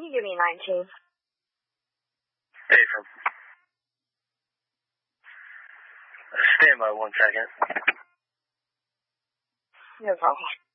you give me 19? Affirm. Stand by 1 second. No problem.